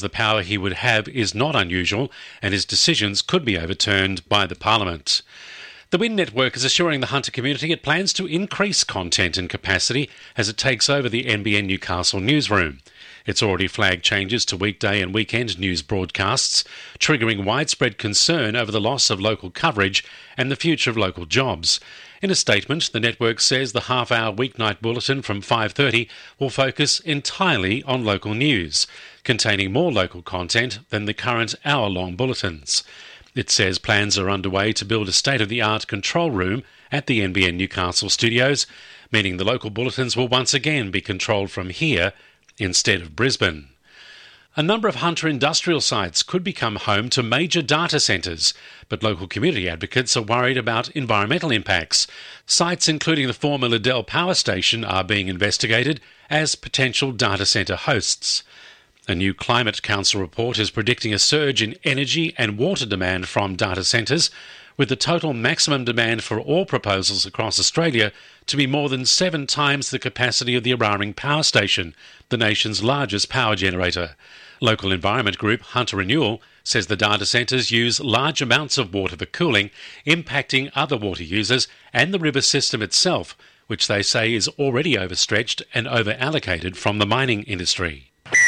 The power he would have is not unusual, and his decisions could be overturned by the Parliament. The WIN network is assuring the Hunter community it plans to increase content and capacity as it takes over the NBN Newcastle newsroom. It's already flagged changes to weekday and weekend news broadcasts, triggering widespread concern over the loss of local coverage and the future of local jobs. In a statement, the network says the half-hour weeknight bulletin from 5:30 will focus entirely on local news, containing more local content than the current hour-long bulletins. It says plans are underway to build a state-of-the-art control room at the NBN Newcastle studios, meaning the local bulletins will once again be controlled from here instead of Brisbane. A number of Hunter industrial sites could become home to major data centres, but local community advocates are worried about environmental impacts. Sites including the former Liddell Power Station are being investigated as potential data centre hosts. A new Climate Council report is predicting a surge in energy and water demand from data centres, with the total maximum demand for all proposals across Australia to be more than 7 times the capacity of the Eraring Power Station, the nation's largest power generator. Local environment group Hunter Renewal says the data centres use large amounts of water for cooling, impacting other water users and the river system itself, which they say is already overstretched and over-allocated from the mining industry.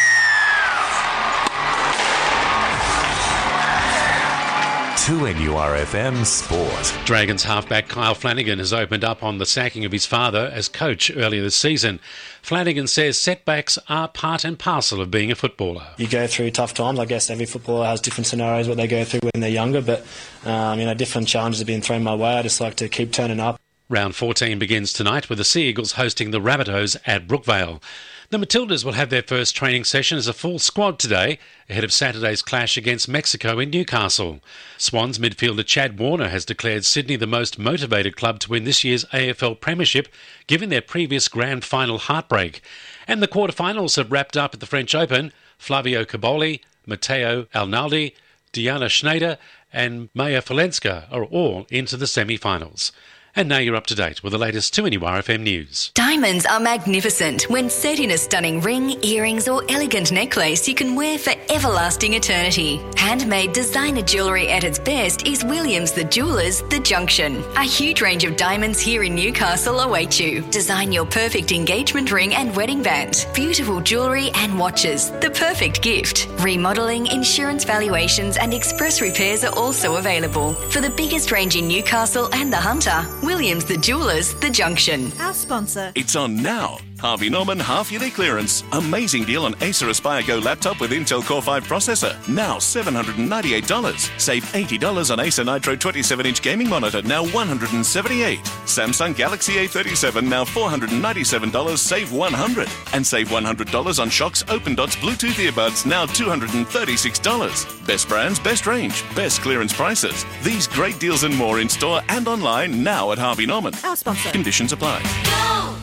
2NURFM Sport. Dragons halfback Kyle Flanagan has opened up on the sacking of his father as coach earlier this season. Flanagan says setbacks are part and parcel of being a footballer. You go through tough times. I guess every footballer has different scenarios what they go through when they're younger, but different challenges have been thrown my way. I just like to keep turning up. Round 14 begins tonight with the Sea Eagles hosting the Rabbitohs at Brookvale. The Matildas will have their first training session as a full squad today, ahead of Saturday's clash against Mexico in Newcastle. Swans midfielder Chad Warner has declared Sydney the most motivated club to win this year's AFL Premiership, given their previous grand final heartbreak. And the quarterfinals have wrapped up at the French Open. Flavio Caboli, Matteo Alnaldi, Diana Schneider and Maya Falenska are all into the semi-finals. And now you're up to date with the latest 2NURFM news. Diamonds are magnificent. When set in a stunning ring, earrings or elegant necklace you can wear for everlasting eternity. Handmade designer jewellery at its best is Williams the Jewellers The Junction. A huge range of diamonds here in Newcastle await you. Design your perfect engagement ring and wedding band. Beautiful jewellery and watches. The perfect gift. Remodelling, insurance valuations and express repairs are also available. For the biggest range in Newcastle and the Hunter, Williams the Jewellers The Junction. Our sponsor. It's on now. Harvey Norman half-yearly clearance. Amazing deal on Acer Aspire Go laptop with Intel Core 5 processor. Now $798. Save $80 on Acer Nitro 27-inch gaming monitor. Now $178. Samsung Galaxy A37. Now $497. Save $100. And save $100 on Shox Open Dots Bluetooth earbuds. Now $236. Best brands, best range, best clearance prices. These great deals and more in store and online now at Harvey Norman. Our sponsor. Conditions apply. Go!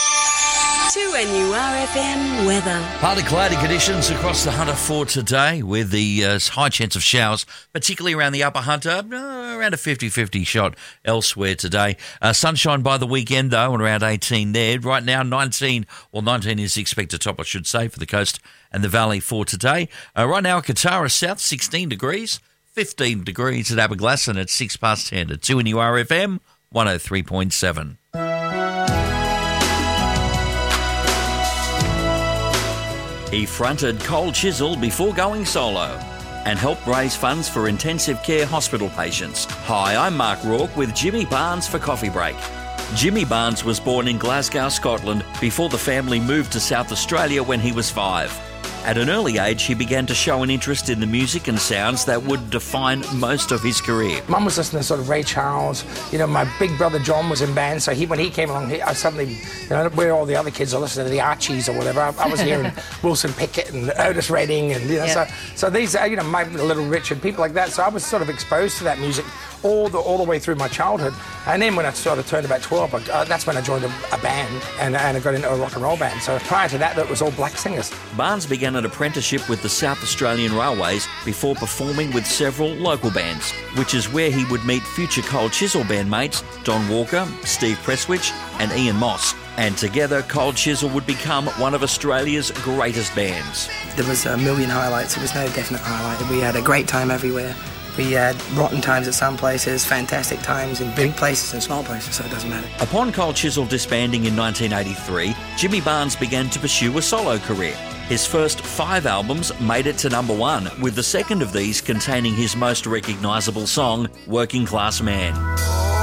2NURFM weather. Partly cloudy conditions across the Hunter for today with the high chance of showers, particularly around the upper Hunter, around a 50-50 shot elsewhere today. Sunshine by the weekend, though, and around 18 there. Right now, 19 is the expected top, I should say, for the coast and the valley for today. Right now, Katara South, 16 degrees, 15 degrees at Aberglasslyn at 10 at 2NURFM 103.7. He fronted Cold Chisel before going solo and helped raise funds for intensive care hospital patients. Hi, I'm Mark Rourke with Jimmy Barnes for Coffee Break. Jimmy Barnes was born in Glasgow, Scotland, before the family moved to South Australia when he was 5. At an early age, he began to show an interest in the music and sounds that would define most of his career. Mum was listening to sort of Ray Charles. You know, my big brother John was in band, so when he came along, I suddenly, where all the other kids are listening to the Archies or whatever, I was hearing Wilson Pickett and Otis Redding, and so these, my Little Richard, people like that. So I was sort of exposed to that music all the way through my childhood. And then when I sort of turned about 12, that's when I joined a band and I got into a rock and roll band. So prior to that, it was all black singers. Barnes began an apprenticeship with the South Australian Railways before performing with several local bands, which is where he would meet future Cold Chisel bandmates Don Walker, Steve Presswich and Ian Moss. And together, Cold Chisel would become one of Australia's greatest bands. There was a million highlights. There was no definite highlight. We had a great time everywhere. We had rotten times at some places, fantastic times in big places and small places, so it doesn't matter. Upon Cold Chisel disbanding in 1983, Jimmy Barnes began to pursue a solo career. His first 5 albums made it to number 1, with the second of these containing his most recognisable song, Working Class Man.